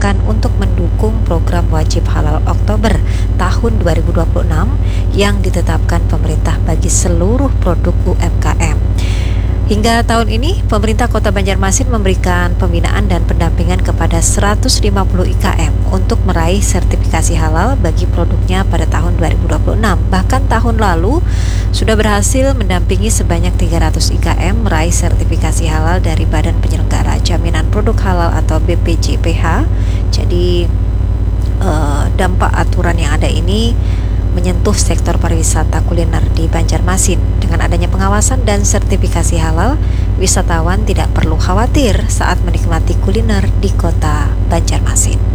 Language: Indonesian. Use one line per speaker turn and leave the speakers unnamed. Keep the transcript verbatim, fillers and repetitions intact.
ditetapkan untuk mendukung program wajib halal Oktober tahun dua ribu dua puluh enam yang ditetapkan pemerintah bagi seluruh produk U M K M. Hingga tahun ini, pemerintah Kota Banjarmasin memberikan pembinaan dan pendampingan kepada seratus lima puluh I K M untuk meraih sertifikasi halal bagi produknya pada tahun dua ribu dua puluh enam. Bahkan tahun lalu sudah berhasil mendampingi sebanyak tiga ratus I K M meraih sertifikasi halal dari Badan Penyelenggara Jaminan Produk Halal atau B P J P H. Jadi eh, dampak aturan yang ada ini menyentuh sektor pariwisata kuliner di Banjarmasin. Dengan adanya pengawasan dan sertifikasi halal, wisatawan tidak perlu khawatir saat menikmati kuliner di Kota Banjarmasin.